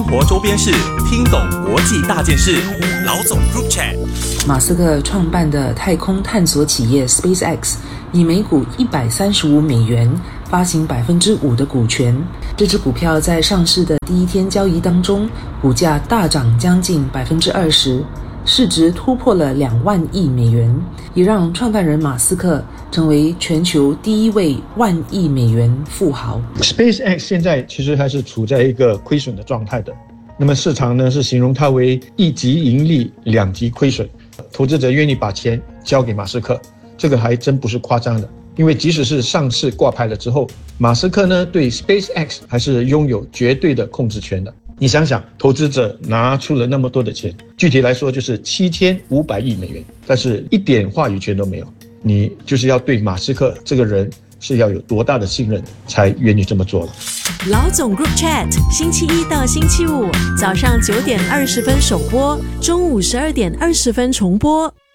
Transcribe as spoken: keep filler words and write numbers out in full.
活周边事，听懂国际大件事。老总 Group Chat。 马斯克创办的太空探索企业 SpaceX 以每股一百三十五美元发行百分之五的股权，这支股票在上市的第一天交易当中，股价大涨将近百分之二十，市值突破了两万亿美元，也让创办人马斯克成为全球第一位万亿美元富豪。 SpaceX 现在其实还是处在一个亏损的状态的，那么市场呢是形容它为一级盈利两级亏损，投资者愿意把钱交给马斯克，这个还真不是夸张的。因为即使是上市挂牌了之后，马斯克呢对 SpaceX 还是拥有绝对的控制权的。你想想，投资者拿出了那么多的钱，具体来说就是七千五百亿美元，但是一点话语权都没有。你就是要对马斯克这个人是要有多大的信任才愿意这么做了。 老总 Group Chat 星期一到星期五早上九点二十分首播，中午十二点二十分重播。